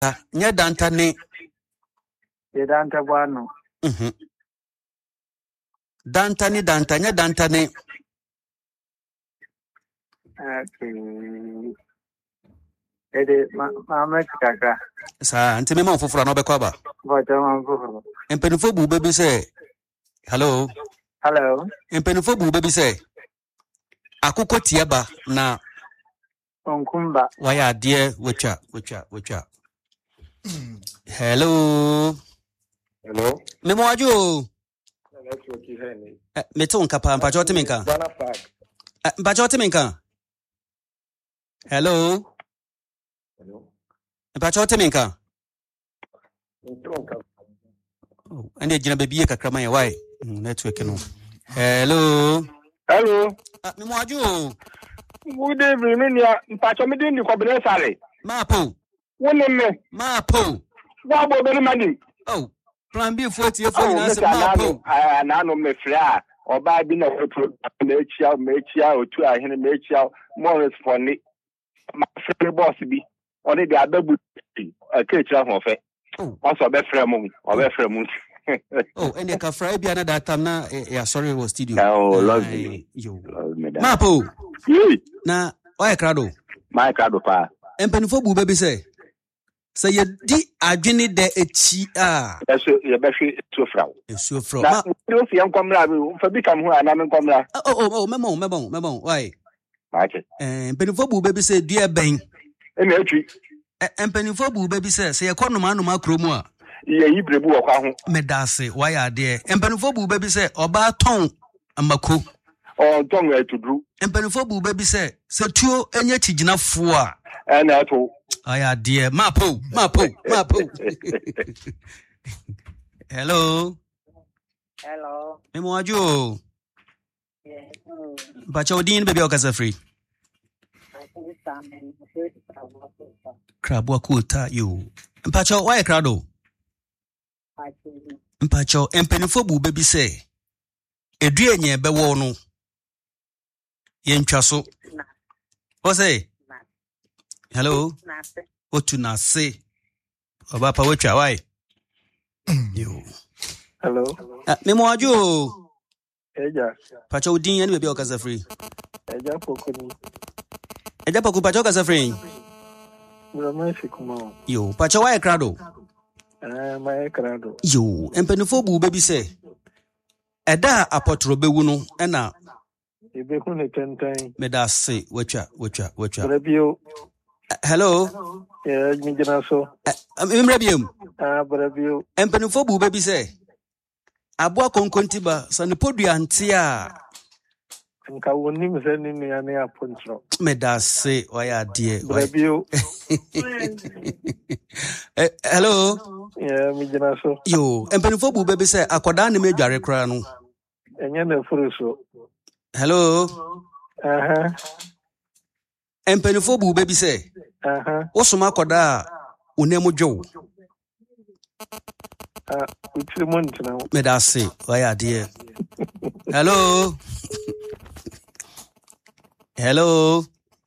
Nye danta ne. Ye danta bwano. Danta ni danta, nye danta ne. Okay. Ede ma kaka. Sa anti me ma ofoforo na obekwa ba. Boto ma foforo. Empenifo bu baby say. Hello. Hello. Empenifo bu baby say. Akukọ tieba na Onkumba. waya dear wacha. Hello. Hello. Memo ajo. Network here ni. Meto nkapa mpacho timinka. Ghana Park. Mpacho timinka. Hello. Hello. Mpacho timinka. Network. Oh, ande jina baby kakra ya why? Network no. Hello. Hello. Memo ajo. Good evening, ya. Mpacho mi di kwabene sare. Mapo. Wone me. Mapo. Wa bo be madi. Oh. Plan B 40 for na se mapo. Na no me fria. Oba bi na pro mechia otu ahene mechia Morris for ni. Ma free boss bi. Oni de ababu akechira ho fe. Also be free mu. Obe free mu. Oh, and ka fry bia na that time na sorry was studio. Oh, love you. Mapo. Na why krado? My krado pa. Empanifo bu baby say. Say ye di adwene de echi a. Eso ye be hwe tuofra. Esuofra. Na no fi enkomra bi fa bi kam ho ana me enkomra. Oh, memo. Why? Mache. Empanifo bu baby say dua ben. E na atwi. Empanifo bu baby say ye konoma anoma kromu a. Ye hibrebu wo kwa ho. Medase why ade. Empanifo bu baby say oba ton amako. O ton etudru. Empanifo bu baby say se tuo enye chiginafo a. Na ato. Aya dear, Mapo. Hello. Memo ajo. Yes. Bacha odin baby okasa free. Krabwa kuta yo. Mpacho why krado? Mpacho empenifo bu baby say. Edue nye be wo no. Ye ntwa so. What say? Hello. Otu na se. Oba pa wecha why? Yo. Hello. Memo ajo. Eja. Pacho udin yani baby okasa free. Eja pokuni. Eja poku pacho okasa free. Mama fikuma. Yo, pacho why krado? My krado. Yo, empenifo bu baby say. Eda apotro bewu no na Ebe hu ne tentan. Meda se wecha. Brabio. Hello. Yeah, mi jina so. Mrabium. Brabio. Empenifo bu baby say. Abua konkontiba sanipodu antia. Nka woni mse ni nua ne apontro. Meda se waya die. Brabio. Hello. Yeah, mi jina so. Yo, empenifo bu baby say akoda ne medware kra no. Enye na furu so. Hello. Empenifo bu baby say. Osoma akoda unemu dwo. Uti montina. Meda se waya die. Hello. Hello.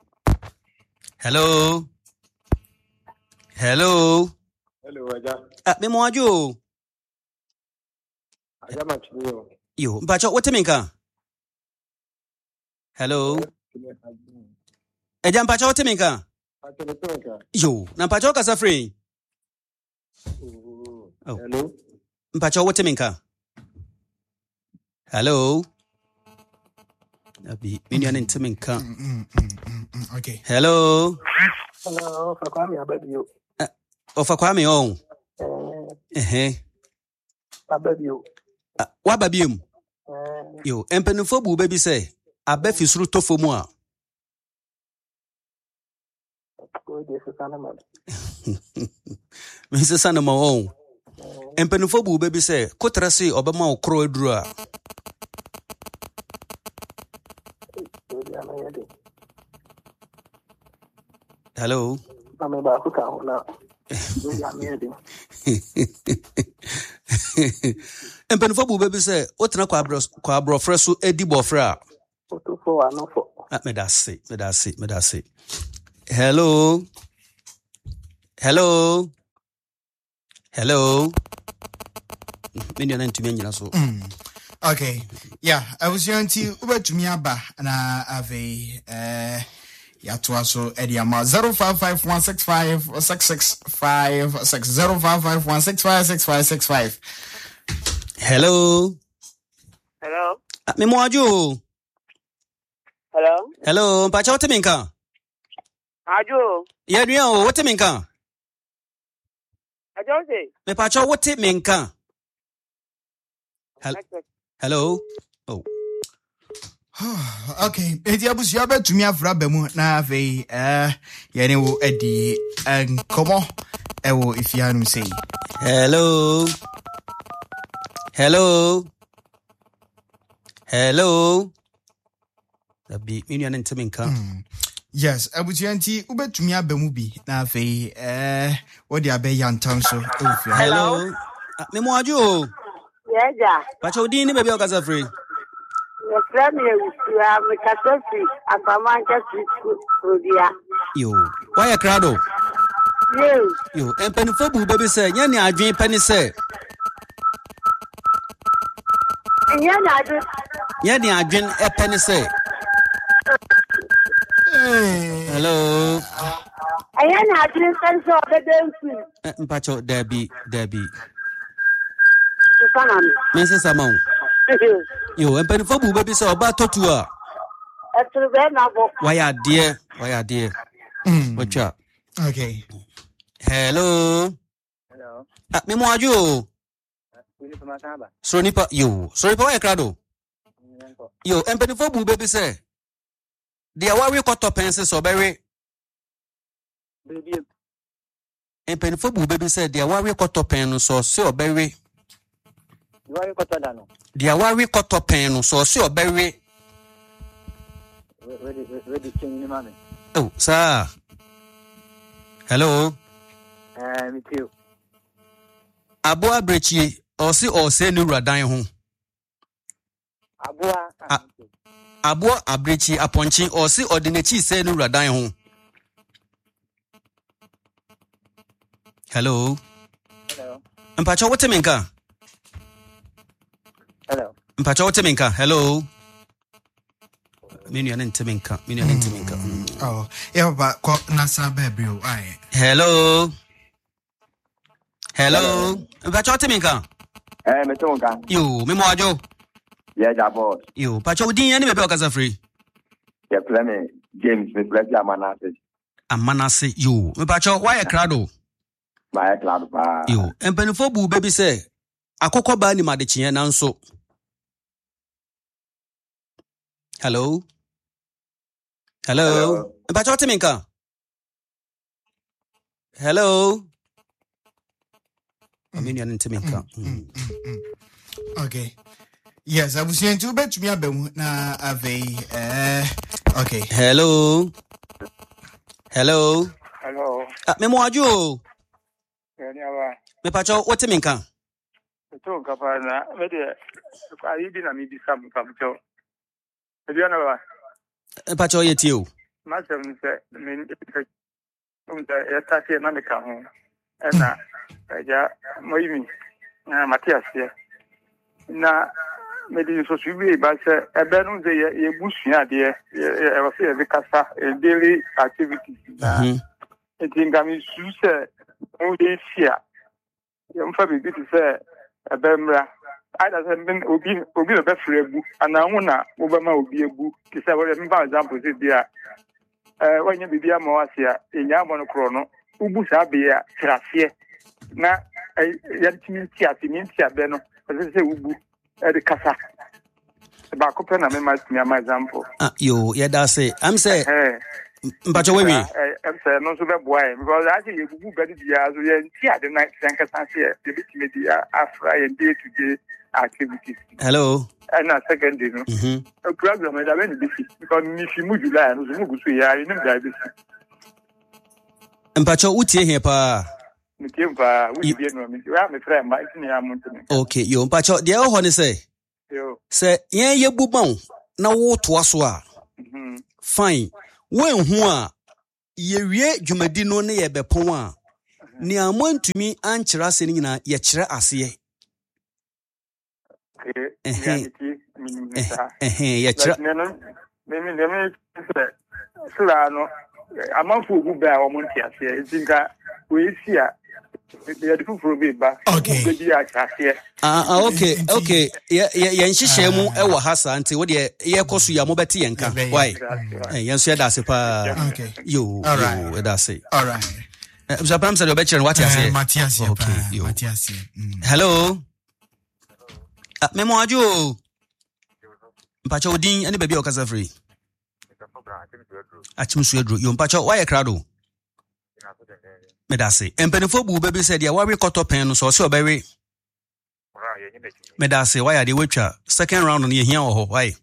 Hello, Aja. Memo ajo. Aja machiyo. Yo, mpacho what minka? Hello. Eja mpacho what minka? Yo, na mpacho kasa free. Oh. Hello. Mpacho what minka? Hello. Abi, minion intiminka. Okay. Hello. Hello, Fakwami Ababio. Ofakwami on. Ababio. Wa babium. Yo, empenufo bu baby say, abefi suru tofo mu a. Mr. Sanama on. Empenufo bu baby say, kotrasi obama okro edru a. Hello. Empenufo bu baby say, otra kwa brofresu edi bofra. Medase. Hello. Hello. Many are to me so. Okay. Yeah, I was going to Uber to me aba na ave yatwa so ediama 0551656656 Hello. Hello. Me moaju. Hello. Hello, Pacha what minka? Ajo. Yeah, Rio, what minka? Ajo say. Me Pacha what minka? Hello. Oh. Okay, eti abusu ya betumi afra bemu na ave yene wo edi enkomo ewo ifianu sei. Hello. Hello. Hello. Abi minion ntiminka. Yes, abusu anti ubetumi abemu bi na ave wo dia be yantan so efianu. Hello. Me moaju. Yeah. Pacha odi ni baby okasa free. Yes, let me Mikasofi Apamanka Studia. Yo, why a crowd? Yo, and Penfobu baby say, Yanni, I drink penny say. Yanni, I drink a penny say. Hello. I didn't send so the dancing. Pacho, Debbie. Mrs. Samon. Yo, and Penfobu baby say about Totua. Why are dear? What's up? Okay. Hello. Me moaju. Sonipa, yo. Sorry for a crowd. Yo, and Penfobu baby say. The awari cut up penses or berry. And Penfobu baby said the awari cut up pen so berry. The awari cut up pen so berry. Oh, sir. Hello. Me too. Abua brechi or say no radan home. Abua abrechi aponchi or see ordinary say no radan home. Hello. And Pacho what minka? Hello. Pacho what minka? Hello. Minion intiminka. Oh, yeah, but nasa bebrio. Aye. Hello. Pacho what minka? Me tonga. You, me mojo. Yeah, jabo. You, Pacho din any baby okasa free. Yeah, play me James, me play Amanase, you. Me Pacho why a crowd? My cloud pa. You, and Penfobu baby say. Akoko ba ni madechie na nso. Hello. Pacho what minka? Hello. Minion intiminka. Okay. Yes, I was saying to bet me abemu na ave okay. Hello. Me moaju. Me Pacho what minka? Tonga pa na vede ari bi na mi bi sam kamcho. Ediana ba. Pacho yetio. Masem se me ya tati na me ka ho. Na ja moyimi na Matias ye. Na me di so subi ba se ebe no ze ye busua de e wa se ye kasa daily activities na. Etinga mi su se o de sia. Ye mfa bi ti se ebemra either send obi be frebu and na na obama obi ebu ti say we remember example say dia when you bibia ma wasia enya mo no kro no ubu sa be ya trase na ya timi ti abe no say ubu e de kasa ba ko pe na me ma timi ma example yo ya da say am say Mpacho we am say no so be boy because actually you ubu be dia so ya ti ade na kasa say e be timi dia afra ya day to day activities. Hello. And secondly, no. A program that when busy because if you move July, no so go ya you know that busy. Mpacho utie here pa. Mutie pa, we be no me. We have my friend, but it's near mountain. Okay, yo Mpacho, dey ho ne say. Yo. Say yen ye bubon na wo to aso a. Fine. When hu a ye wie dwumadi no ne ye bepon a. Ni amontumi ankyerɛ ase ne nyinaa yɛkyerɛ aseɛ. Yɛkyerɛ. Amanfo ogu ba o monti ase ntinka we sia ya de fufuro be ba okay yɛnhyehyɛ mu ɛwɔ ha saa nti wo de yɛkɔ so ya mo bɛte yɛnka why yɛnso yɛda ase pa yo yɛda ase all right Mr. Pam said obɛkyerɛ no wate ase Matias okay Matias hello memo ajo mpacha odin ani baby okasa free Achimsu Edro, you mpacho, why a crowd? Medase, and Penifo baby said, ya worry caught pen, so berry. Medase, why are the witcher? Second round on your here or why?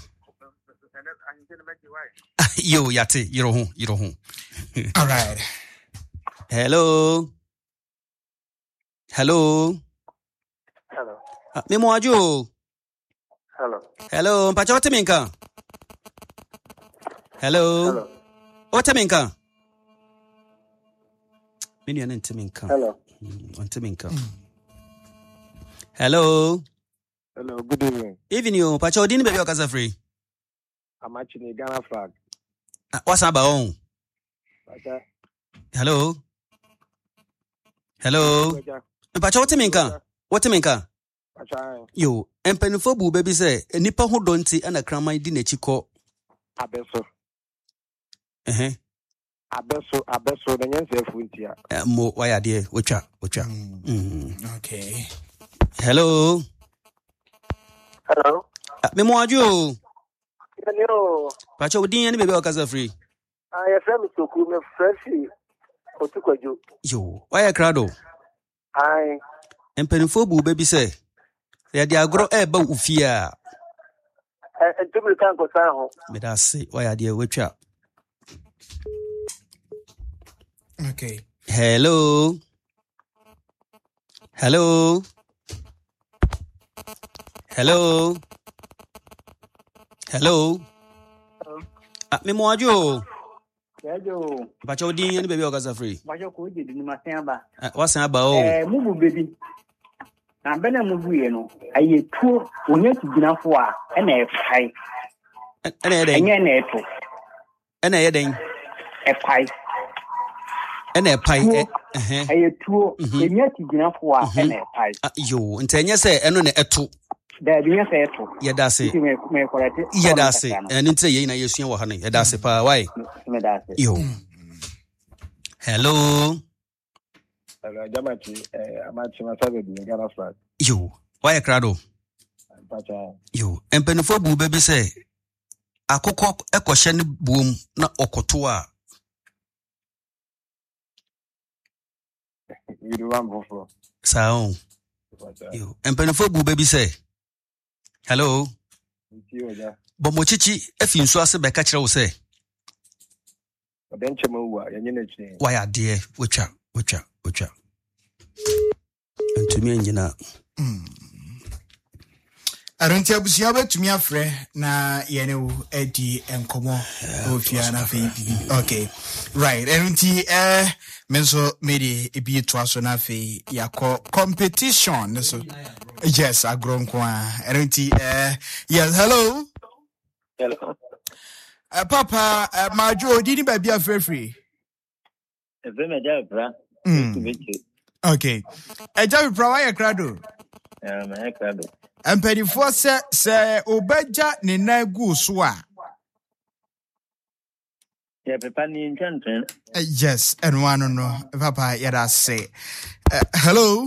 Yo, yate, you're home. All right. Hello. Memo ajo. Hello, mpacho teminka. Hello. What Teminka? Minion and Teminka. Hello. On Teminka. Hello. Good evening. Even you, Pacho, didn't be your casa free. I'm actually Ghana flag. What's about on? Hello. Pacho, what Teminka? You, and Penifobu baby say, a nipper who don't see and a crammy dinner chico. Abeso. Abeso, the Yancy Funtia. Mo, why are dear? Watcha. Okay. Hello. Memo ajo. Hello. Pacho, didn't be your casa free. I am from Tokume Freshi. Otukojo. Yo, why a crowd? I And Penifobu baby say, they are grow eba ufia. and Jimmy can't go down. Medase, why are dear? Watcha. Okay. Hello. Memo ajo. Yajo. Pacho din any baby okaza free. Bajo ko je di ma sen ba. What's about oh? Mubu baby. Na bena mubu ye no. Aye tuo onya tiginafo a na e fai. Enya na eto. Ena ye den. E fai. Ena e pai. Aye tuo enya tiginafo a na e fai. Yo, ntenye se eno na eto. Da biya se eto. Yeda se. Me korate. Yeda se. Eni nte ye na yesua wo ha no. Yeda se pa why? Me da se. Yo. Hello. Jamachi, Amachi Masabe, Ghana flag. Yo, why a crowd? Yo, and Penifo baby say, Akoko ekoshe ni boom na okotoa. You do one before. Sao. Yo, and Penifo baby say, hello. Bomochichi, if you saw a catcher will say, why are dear, whicher. And to me, you know. I don't tell you to me a friend na yenu Eddie and Como Ofiana Fabi. Okay, right. And menso made a be to us on a fee yako competition. So yes, I grown kwa. And yes, hello. Papa, my Joe didn't be a free. Okay. I tell you, Provide Crado. And Penny Force say, Obeja Nina Guswa. Yes, and one no, Papa, yada say. Hello.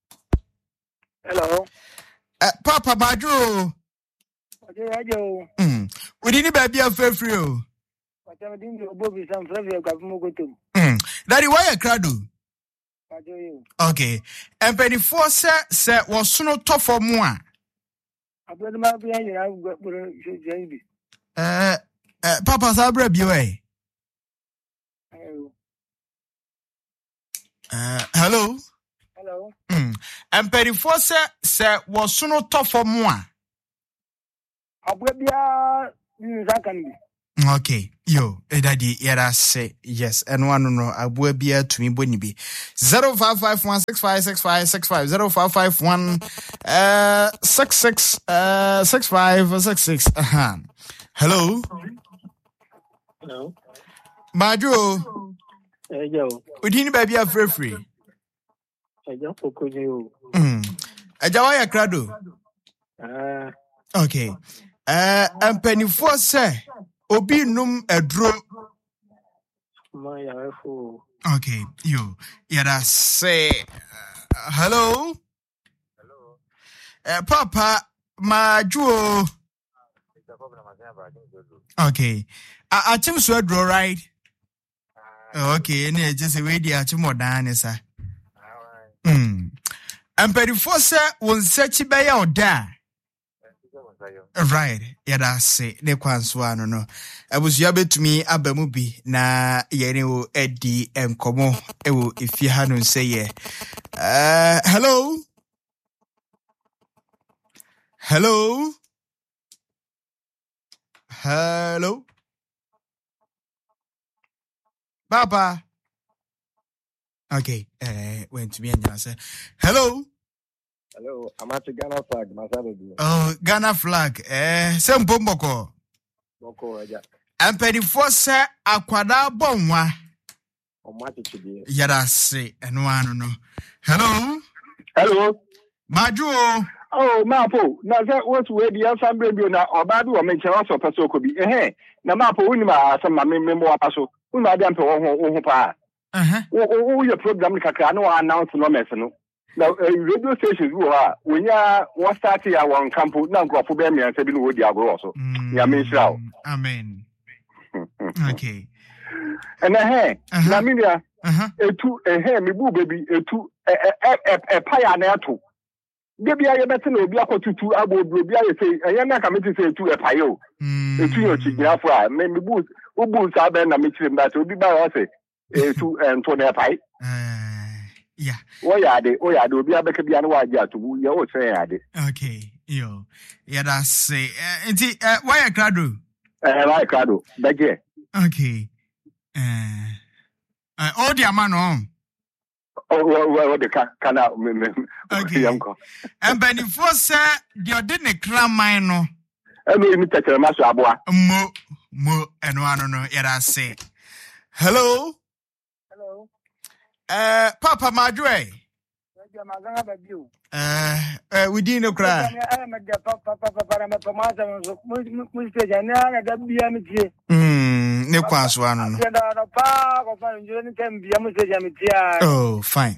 Papa Badro. We didn't be a fair free. Daddy, why a crowd? Okay. And Penny Force said, was no tough for more. Papa Sabra Bue. Hello. And Penny Force said, was no tough for more. Okay, yo, daddy, yeah, say yes, and one no, I will be to me, Bonnie B 0551656565 0551 66 6566. Hello, Hello. Majo, Yo. we didn't baby a free. I just focus you. A Jawaya Crado. Okay, and penny for say. Obi num edro. Okay, you. Yada say hello. Hello. Papa, my jewel. Okay. I think so draw right. Okay, and just a radio to more than sir. And penny for say won't search it by your dad. Right, yada say ne kwanswa no. Abusua betumi abamu bi na yene wo edi enkomo ewo efie ha no say ye. Hello. Hello. Hello. Papa. Okay, went to me and say hello. Hello, I'm at Ghana flag, Masabi. Oh, Ghana flag. Sem bomboko. Boko, yeah. And penny for say aquada bomwa. On what it should be. Yada say, and one no. Hello. Hello. Maju. Oh, Mapo. Now that was where the answer baby na Obadu or mention also Paso could be. Na Mapo, Unima, some memoir Paso. Una damp or pa. Oh, your program, Kakano announced no messano. Now, radio stations who are when you are one starting our campus now go for them and 7 wood also. Yeah, Miss Rao. Amen. Okay. And a hair, Laminia, a two, a hair, me boo baby, a two, a pioneer too. Baby, I better know be a to abo, be I say, I am not coming to say to a pio. A 2 year chicken, maybe boots, who boots are then a mixing that will be by us, a 2 and 20 pie. Yeah. Why are they? Oh, yeah, do be a better be an idea to you say, okay, yo. Yeah, that's say, why a crowd? Like Crado, but yeah. Okay. Oh, dear man, on. Oh, the canal. Okay. And Benny Fossa, you didn't cram mine, no. And we touch a master aboa. Mo, and one, no, yeah, I say. Hello. Hello. Papa Madre. We didn't cry. Ne kwanswano. Oh, fine.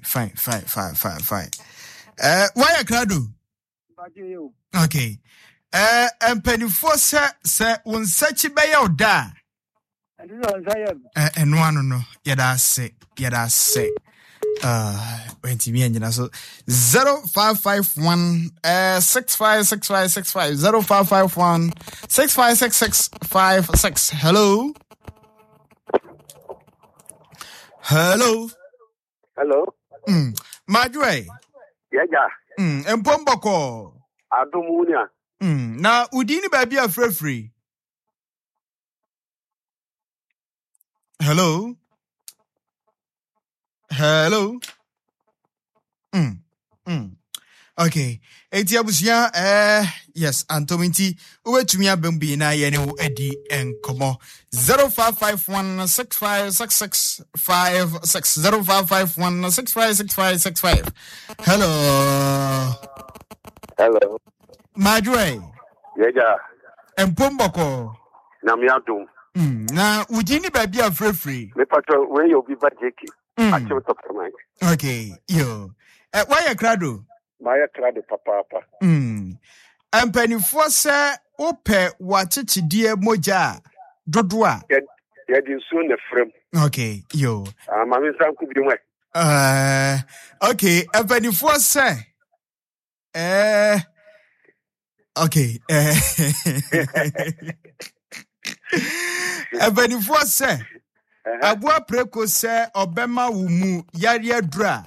Why a crowd? Okay. And penny for say one such a bay out da. And one no, yet I say. When to me and so 0551 656565 0551 656656. Hello. Madre. Yeah. And Pomboko. Adumunia. Now Udini baby a free. Hello. Okay. Etiabusia yes, Antominti uwe tumia bembi na yene wo edi enkomo 0551656656 0551656565. Hello. Madre. Yeah. Empomboko. Namiadum. Na udini baby a free. Me patro we you be bajeki. Okay, yo. Why a crowd? Maya crowd, papa. And penny for say, ope watch dear moja. Dodwa. Yeah, you soon the frame. Okay, yo. Mammy Sam could be wet. Okay, and penny for say. Okay, and penny for say. Abua preko se obema wumu yari dra.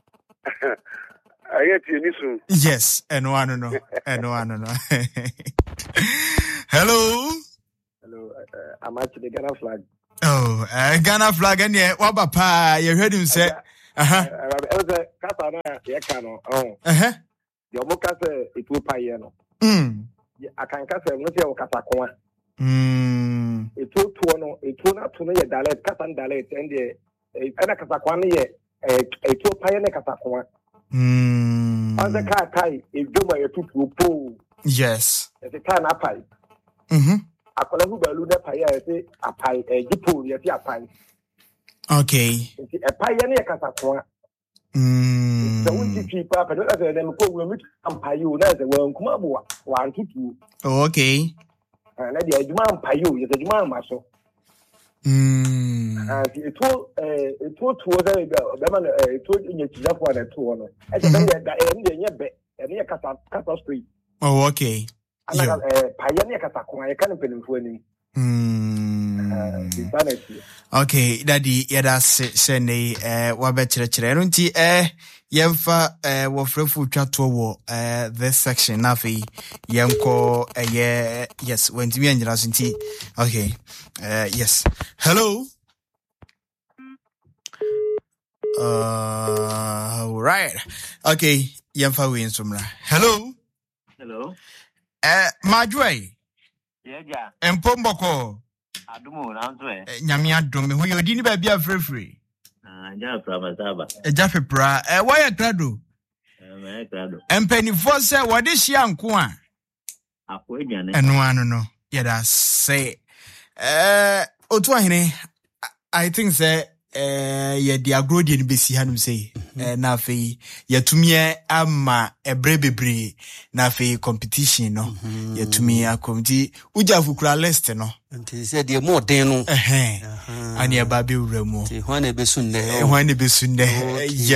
I get you listen. Yes, and one no. Hello. I'm actually Ghana flag. Oh, Ghana flag and yeah, what papa, you heard him say. I was a Casana, Yakano. Oh, your Moka say it will pay. I can cast a Mutia Casacoma. It will not to me a dialect, Casan dialect, and the Casaconi, a two pioneer Casacoma. On the car tie, if you were a two. Yes. At the time, I pie. I call who balloon a pie, a pie, a jipu, yet a pie. Okay. A pioneer Casacoma. So we keep up and other than we meet some pie, you know, the world come up 1 to 2. Okay. And the demand pie, you, the demand muscle. It told in your Japan and 2 and near Cata Street. Oh, okay. Pioneer Catacoma, I can't pay him for any. Okay, Daddy, yada send wabetchere yemfa wofrefu twato this section nafi yemko yes when to me anjira sinti. Okay, yes, hello. Right, okay, yemfa we insumra. Hello. Majwe. Yeah. Empomboko. Adumo nanzwe. Nyame adome ho yodi ni ba bia frefre. Ja pramasaba. Eja fepra. Why krado? Krado. Empenifo se wode hia nko a. Akonya ne. Eno ano no. Yeda say. Otu ahene I think say ye di agrodi ni besi hanum say. Na fe yatumi ama ebrebebre na fe competition no. Yatumi akomti ujafukura list no. Nti se de mo den no. Ani aba be wura mu. Ti hwan e besunne. Hwan e besunne.